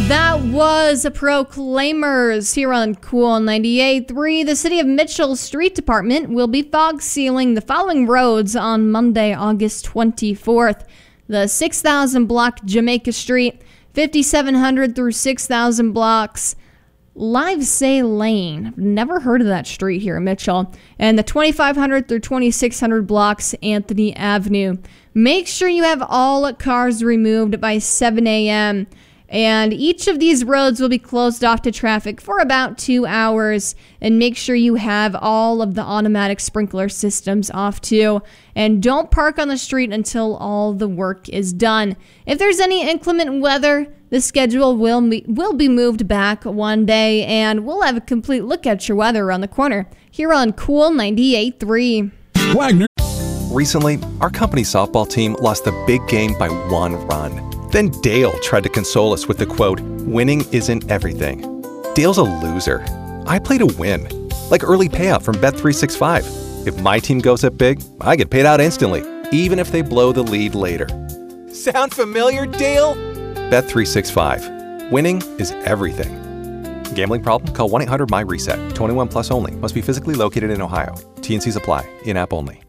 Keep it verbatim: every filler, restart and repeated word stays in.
That was Proclaimers here on Cool ninety-eight point three. The City of Mitchell Street Department will be fog sealing the following roads on Monday, August twenty-fourth. The six thousand block Jamaica Street, fifty-seven hundred through six thousand blocks, Livesay Lane. Never heard of that street here in Mitchell. And the twenty-five hundred through twenty-six hundred blocks, Anthony Avenue. Make sure you have all cars removed by seven a.m. And each of these roads will be closed off to traffic for about two hours. And make sure you have all of the automatic sprinkler systems off too. And don't park on the street until all the work is done. If there's any inclement weather, the schedule will be, will be moved back one day. And we'll have a complete look at your weather around the corner here on Cool ninety-eight point three. Wagner. Recently, our company softball team lost the big game by one run. Then Dale tried to console us with the quote, "Winning isn't everything." Dale's a loser. I play to win, like early payout from Bet three sixty-five. If my team goes up big, I get paid out instantly, even if they blow the lead later. Sound familiar, Dale? Bet three sixty-five. Winning is everything. Gambling problem? Call one eight hundred M Y RESET. twenty-one plus only. Must be physically located in Ohio. T and Cs apply. In-app only.